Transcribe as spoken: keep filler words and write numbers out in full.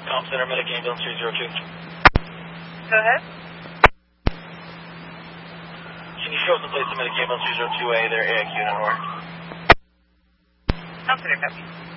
Comp Center, Medic Ambulance three zero two. Go ahead. Can you show us the place of Medic Ambulance three zero two A, their A I Q network? Comp Center, copy.